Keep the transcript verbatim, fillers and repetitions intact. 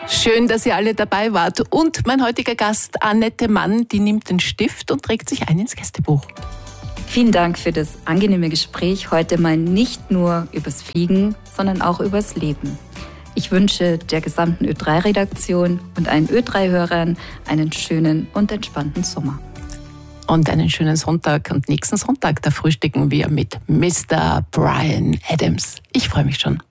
Schön, dass ihr alle dabei wart. Und mein heutiger Gast, Annette Mann, die nimmt den Stift und trägt sich ein ins Gästebuch. Vielen Dank für das angenehme Gespräch. Heute mal nicht nur übers Fliegen, sondern auch übers Leben. Ich wünsche der gesamten Ö drei Redaktion und allen Ö drei Hörern einen schönen und entspannten Sommer. Und einen schönen Sonntag. Und nächsten Sonntag, da frühstücken wir mit Mister Bryan Adams. Ich freue mich schon.